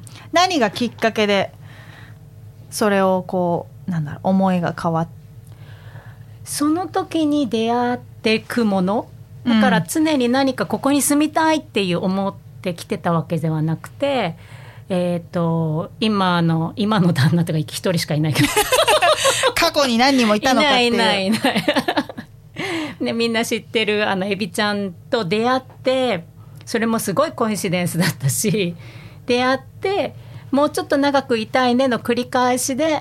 何がきっかけでそれをこうなんだろう思いが変わっその時に出会ってくものだから常に何かここに住みたいっていう思ってきてたわけではなくて、今の旦那とか一人しかいないけど過去に何人もいたのかっていう。 いないね、みんな知ってるエビちゃんと出会って、それもすごいコインシデンスだったし、出会ってもうちょっと長くいたいねの繰り返しで、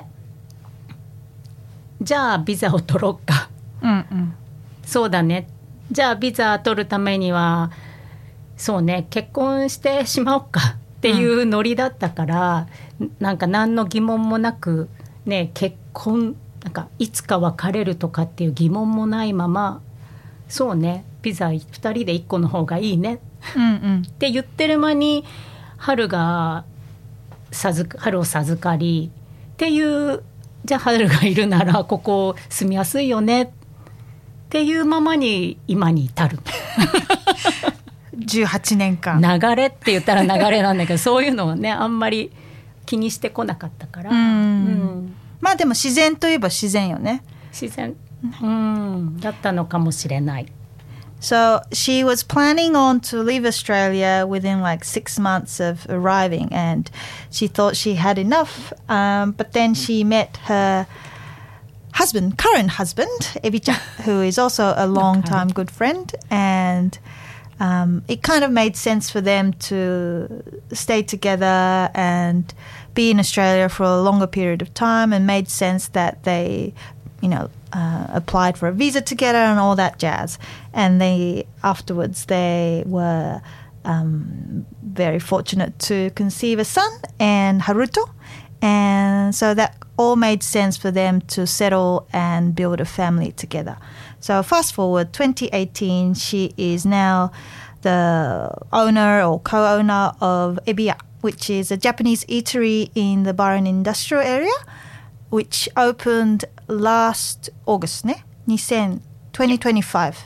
じゃあビザを取ろうか、そうだね、じゃあビザ取るためにはそうね結婚してしまおうかっていうノリだったから、なんか何の疑問もなくね、結婚なんかいつか別れるとかっていう疑問もないまま、そうねビザ2人で1個の方がいいね、って言ってる間に春を授かりっていう、じゃあ春がいるならここ住みやすいよねっていうままに今に至る 18年間流れって言ったら流れなんだけどそういうのをねあんまり気にしてこなかったから、 まあでも自然といえば自然よね。 自然、だったのかもしれない。 So she was planning on to leave Australia within like 6 months of arriving, and she thought she had enough, but then she met her current husband, Ebi-chan, who is also a long-time good friend, and it kind of made sense for them to stay together and be in Australia for a longer period of time, and made sense that they, applied for a visa together and all that jazz. And afterwards they were very fortunate to conceive a son and Haruto, and so that all made sense for them to settle and build a family together. So fast forward 2018, she is now the owner or co-owner of Ebiya, which is a Japanese eatery in the Byron industrial area, which opened last August, 2025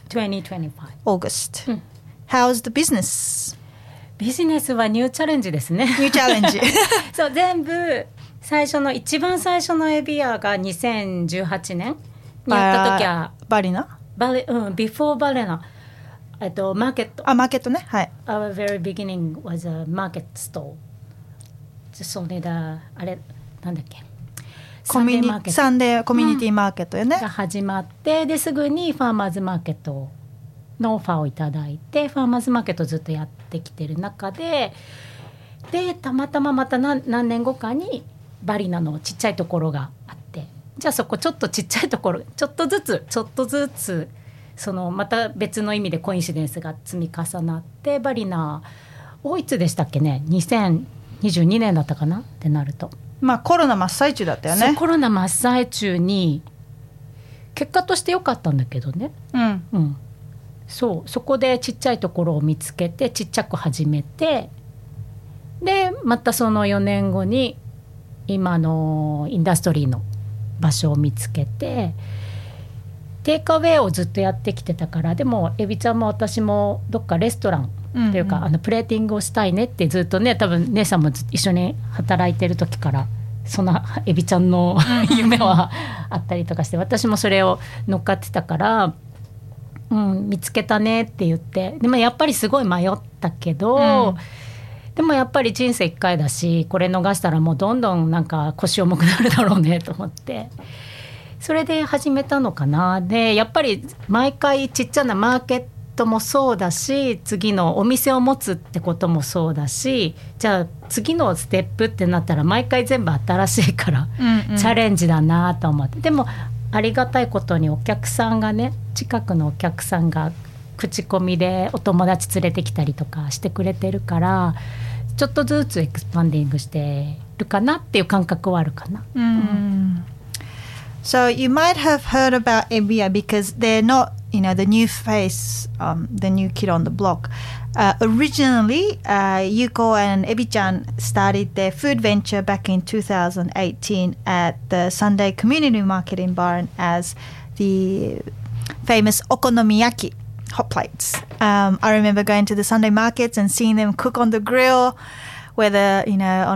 August. How's the business? ビジネスはニューチャレンジですね。 ニューチャレンジそう、全部一番最初のエビアが2018年にやった時はバリナ before バレナマーケット。 マーケットね。はい。 Our very beginning was a market store. それだ、あれなんだっけ、 サンデーコミュニティマーケットよね、 が始まって、ですぐにファーマーズマーケットのオファーをいただいて、ファーマーズマーケットずっとやってきてる中で、たまたままた何年後かにバリナのちっちゃいところがあって、じゃあそこちょっとちっちゃいところちょっとずつそのまた別の意味でコインシデンスが積み重なって、バリナいつでしたっけね、2022年だったかなってなると、 まあコロナ真っ最中だったよね。 コロナ真っ最中に、結果として良かったんだけどね、そこでちっちゃいところを見つけてちっちゃく始めて、でまたその4年後に今のインダストリーの場所を見つけて、テイクアウェイをずっとやってきてたから、でもエビちゃんも私もどっかレストランっていうか、プレーティングをしたいねってずっとね、多分姉さんも一緒に働いてる時からそのエビちゃんの夢はあったりとかして、私もそれを乗っかってたから、見つけたねって言って、でもやっぱりすごい迷ったけど、でもやっぱり人生1回だし、これ逃したらもうどんどんなんか腰重くなるだろうねと思って、それで始めたのかな。でやっぱり毎回ちっちゃなマーケットもそうだし、次のお店を持つってこともそうだし、じゃあ次のステップってなったら毎回全部新しいから、チャレンジだなと思って、でもありがたいことにお客さんがね、近くのお客さんが口コミでお友達連れてきたりとかしてくれてるから、ちょっとずつエクスパンディングしてるかなっていう感覚はあるかな。 So you might have heard about Ebiya because they're not, the new face, the new kid on the block. Originally, Yuko and Ebi-chan started their food venture back in 2018 at the Sunday Community Market in Byron as the famous okonomiyaki hot plates. I remember going to the Sunday markets and seeing them cook on the grill, whether, on